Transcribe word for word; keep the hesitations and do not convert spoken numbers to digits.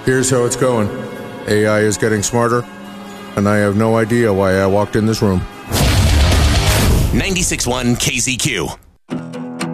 Here's how it's going. A I is getting smarter, and I have no idea why I walked in this room. ninety-six point one K Z Q.